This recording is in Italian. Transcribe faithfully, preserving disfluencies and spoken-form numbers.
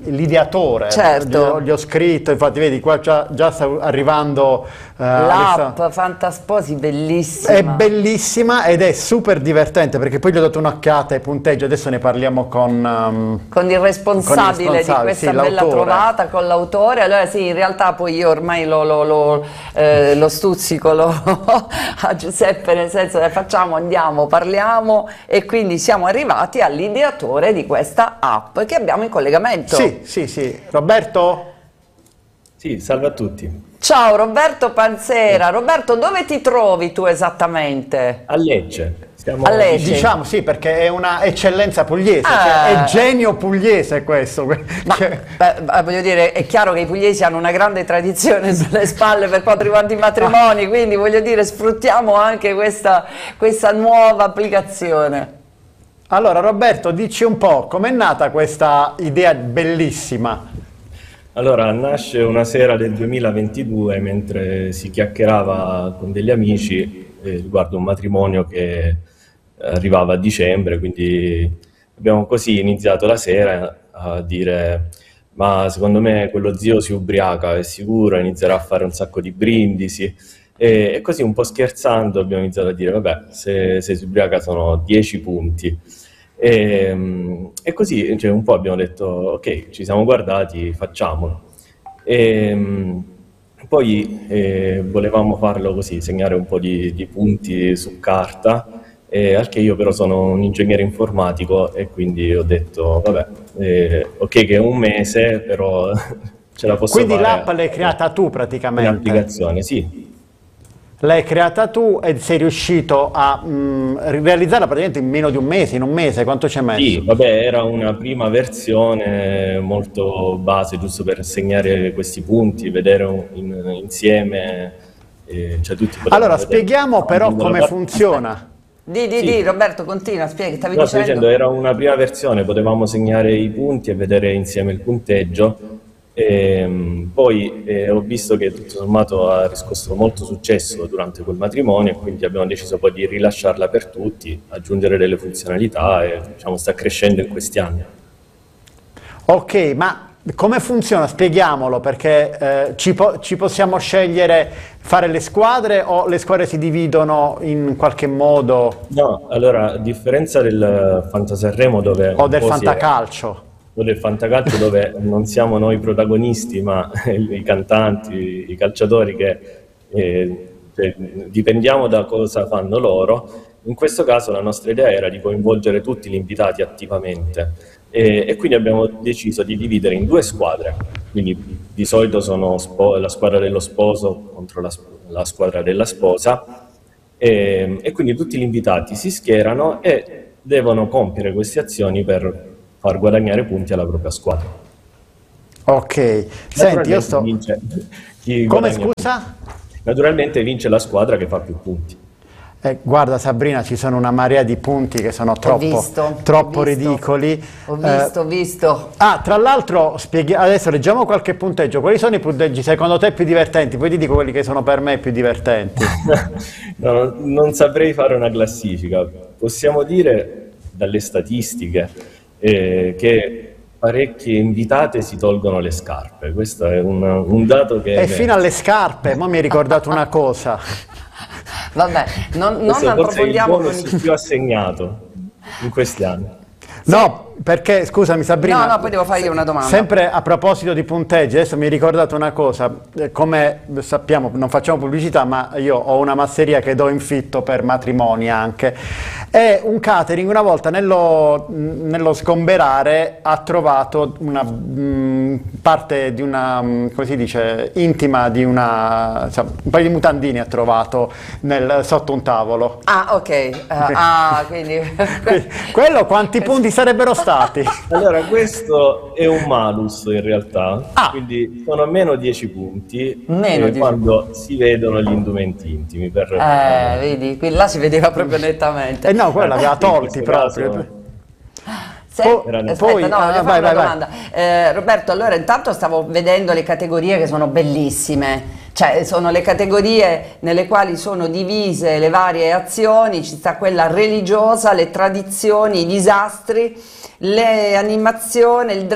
l'ideatore, certo. gli, gli ho scritto, infatti vedi qua già, già sta arrivando uh, l'app Fantasposi, bellissima. È bellissima ed è super divertente, perché poi gli ho dato un'occhiata ai punteggi, adesso ne parliamo con, um, con il responsabile, con il responsabile di questa sì, bella trovata, con l'autore. Allora sì, in realtà poi io ormai lo, lo, lo, eh, lo stuzzico lo, a Giuseppe, nel senso che facciamo, andiamo, parliamo, e quindi siamo arrivati all'ideatore di questa app che abbiamo in collegamento. Sì, sì, sì. Roberto? Sì, salve a tutti. Ciao Roberto Panzera. Roberto, dove ti trovi tu esattamente? A Lecce. Siamo A Lecce. Diciamo sì, perché è una eccellenza pugliese, Ah. cioè è genio pugliese questo. Ma beh, voglio dire, è chiaro che i pugliesi hanno una grande tradizione sulle spalle per quanto riguarda i matrimoni, quindi voglio dire, sfruttiamo anche questa, questa nuova applicazione. Allora Roberto, dici un po', com'è nata questa idea bellissima? Allora, nasce una sera del duemilaventidue mentre si chiacchierava con degli amici eh, riguardo un matrimonio che arrivava a dicembre, quindi abbiamo così iniziato la sera a dire: ma secondo me quello zio si ubriaca, è sicuro, inizierà a fare un sacco di brindisi. E, e così un po' scherzando abbiamo iniziato a dire: vabbè, se, se si ubriaca sono dieci punti. E, e così cioè, un po' abbiamo detto: ok, ci siamo guardati, facciamolo. E, poi eh, volevamo farlo così, segnare un po' di, di punti su carta, eh, al che io però sono un ingegnere informatico e quindi ho detto: vabbè, eh, ok che è un mese, però ce la posso Quindi fare. l'app l'hai creata tu praticamente? Un'applicazione, sì. L'hai creata tu e sei riuscito a mh, realizzarla praticamente in meno di un mese, in un mese, quanto ci hai messo? Sì, vabbè, era una prima versione molto base, giusto per segnare questi punti, vedere un- in- insieme, eh, cioè tutti potevano Allora, vedere. spieghiamo però Dalla come parte- funziona. Di, di, Sì. di, Roberto, continua, spieghi, stavi No, sto dicendo? dicendo, era una prima versione, potevamo segnare i punti e vedere insieme il punteggio. E, poi eh, ho visto che tutto sommato ha riscosso molto successo durante quel matrimonio e quindi abbiamo deciso poi di rilasciarla per tutti, aggiungere delle funzionalità e diciamo sta crescendo in questi anni. Ok, ma come funziona? Spieghiamolo, perché eh, ci, po- ci possiamo scegliere fare le squadre o le squadre si dividono in qualche modo, No, allora, a differenza del Fantasanremo dove o un del po' si è- fantacalcio? o del fantacalcio dove non siamo noi protagonisti, ma i cantanti, i calciatori che eh, cioè, dipendiamo da cosa fanno loro. In questo caso la nostra idea era di coinvolgere tutti gli invitati attivamente e, e quindi abbiamo deciso di dividere in due squadre. Quindi di solito sono spo- la squadra dello sposo contro la, sp- la squadra della sposa e, e quindi tutti gli invitati si schierano e devono compiere queste azioni per far guadagnare punti alla propria squadra. Ok, senti, io Naturalmente sto... vince chi Come guadagna scusa? più. Naturalmente vince la squadra che fa più punti. Eh, guarda Sabrina, ci sono una marea di punti che sono troppo, visto, troppo ho visto. ridicoli. Ho Eh, visto, ho visto. Ah, tra l'altro, spieghi- adesso leggiamo qualche punteggio. Quali sono i punteggi secondo te più divertenti? Poi ti dico quelli che sono per me più divertenti. No, non saprei fare una classifica. Possiamo dire dalle statistiche eh, che parecchie invitate si tolgono le scarpe. Questo è un, un dato che... E fino alle scarpe, ma mi hai ricordato una cosa. Vabbè, non, non questo forse è il approfondiamo con bonus i... più assegnato in questi anni. No, perché, scusami Sabrina, No, no, poi devo fargli una domanda. sempre a proposito di punteggi, adesso mi hai ricordato una cosa, eh, come sappiamo non facciamo pubblicità, ma io ho una masseria che do in fitto per matrimoni anche, e un catering una volta nello, nello sgomberare ha trovato una mh, parte di una, mh, come si dice, intima di una, insomma, un paio di mutandini ha trovato nel, sotto un tavolo. Ah, ok. Eh, ah, quindi... Que- Quello quanti punti sarebbero stati? Allora, questo è un malus in realtà, Ah. quindi sono meno dieci punti Meno eh, dieci quando si vedono gli indumenti intimi. Per, Eh, vedi, qui là si vedeva proprio nettamente. Eh no, quello aveva in tolti questo proprio. caso- Se- Po- aspetta, poi- no, ah, voglio fare vai, una vai, vai. domanda. Eh, Roberto, allora intanto stavo vedendo le categorie che sono bellissime, cioè sono le categorie nelle quali sono divise le varie azioni, ci sta quella religiosa, le tradizioni, i disastri, le animazioni, il